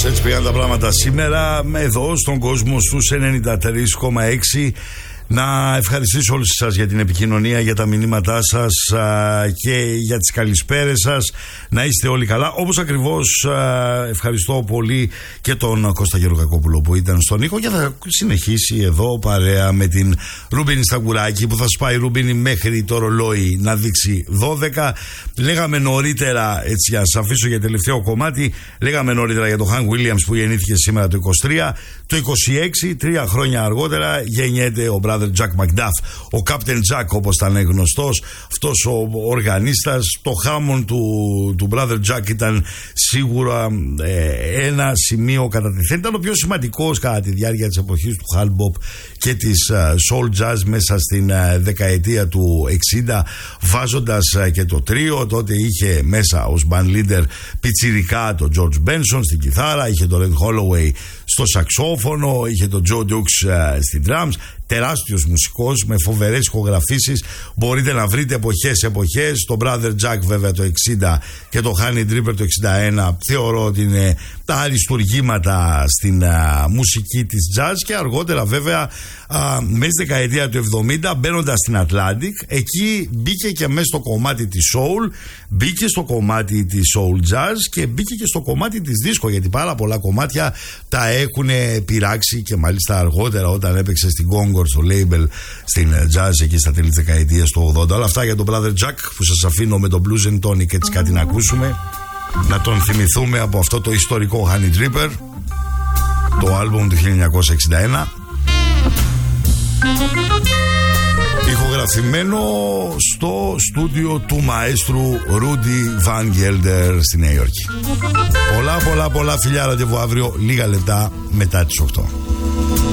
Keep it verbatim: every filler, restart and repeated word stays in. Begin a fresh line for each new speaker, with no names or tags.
Έτσι πήγαν τα πράγματα σήμερα εδώ στον κόσμο στους ενενήντα τρία κόμμα έξι. Να ευχαριστήσω όλους σας για την επικοινωνία, για τα μηνύματά σας α, και για τις καλησπέρες σας. Να είστε όλοι καλά. Όπως ακριβώς α, ευχαριστώ πολύ και τον Κώστα Γεροκακόπουλο που ήταν στον ήχο και θα συνεχίσει εδώ παρέα με την Ρούμπινη Σταγκουράκη, που θα σπάει η Ρούμπινη μέχρι το ρολόι να δείξει δώδεκα. Λέγαμε νωρίτερα, έτσι για να σας αφήσω για τελευταίο κομμάτι, λέγαμε νωρίτερα για τον Hank Williams που γεννήθηκε σήμερα το είκοσι τρία. Το είκοσι έξι, τρία χρόνια αργότερα, γεννιέται ο Brother Jack McDuff, ο Captain Jack όπως ήταν γνωστός, αυτός ο οργανίστας. Το Hammond του, του Brother Jack ήταν σίγουρα ε, ένα σημείο κατά τη θέση. Ήταν ο πιο σημαντικός κατά τη διάρκεια της εποχής του Hard Bop και της uh, Soul Jazz μέσα στην uh, δεκαετία του εξήντα, βάζοντας uh, και το τρίο. Τότε είχε μέσα ως band leader πιτσιρικά τον George Benson στην κιθάρα, είχε τον Red Holloway στο σαξόφωνο, είχε τον Joe Dukes uh, στην drums. Τεράστιος μουσικός με φοβερές ηχογραφήσεις. Μπορείτε να βρείτε εποχές εποχές. Το Brother Jack βέβαια το εξήντα και το Honey Dripper το εξήντα ένα θεωρώ ότι είναι τα αριστουργήματα στην α, μουσική της jazz. Και αργότερα βέβαια α, μέσα στη δεκαετία του εβδομήντα, μπαίνοντας στην Atlantic, εκεί μπήκε και μέσα στο κομμάτι της soul, μπήκε στο κομμάτι της soul jazz και μπήκε και στο κομμάτι της disco, γιατί πάρα πολλά κομμάτια τα έχουν πειράξει και μάλιστα αργότερα όταν έπαιξε στην Congo στο label στην jazz εκεί στα τέλη της δεκαετίας του ογδόντα. Όλα αυτά για τον Brother Jack που σας αφήνω με τον Blues and Tonic, έτσι κάτι να ακούσουμε, να τον θυμηθούμε από αυτό το ιστορικό Honey Dripper, το άλμπουμ του χίλια εννιακόσια εξήντα ένα, ηχογραφημένο στο στούντιο του μαέστρου Rudy Van Gelder στη Νέα Υόρκη. Πολλά πολλά πολλά φιλιά, ραντεβού αύριο λίγα λεπτά μετά τις οκτώ.